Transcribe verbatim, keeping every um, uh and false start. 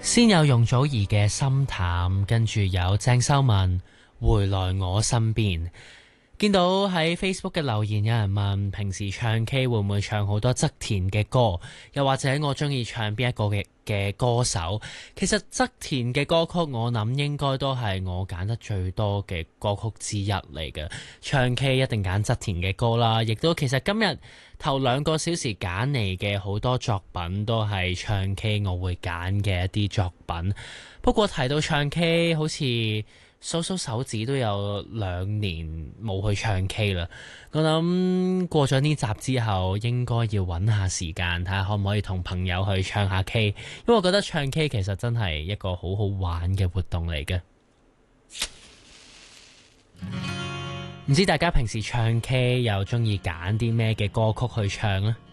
先有容祖兒嘅心淡，跟住有鄭秀文回來我身邊。見到喺 Facebook 嘅留言，有人問平時唱 K 會唔會唱好多側田嘅歌，又或者我中意唱邊一個嘅嘅歌手。其實側田嘅歌曲我諗應該都係我揀得最多嘅歌曲之一嚟嘅。唱 K 一定揀側田嘅歌啦，亦都其實今日頭兩個小時揀嚟嘅好多作品都係唱 K 我會揀嘅一啲作品。不過提到唱 K， 好似數數手指都有兩年冇去唱 K 啦。我諗過咗呢集之後，應該要揾下時間睇下可唔可以同朋友去唱下 K， 因為我覺得唱 K 其實真係一個好好玩嘅活動嚟嘅。唔知大家平時唱 K 又中意揀啲咩嘅歌曲去唱呢？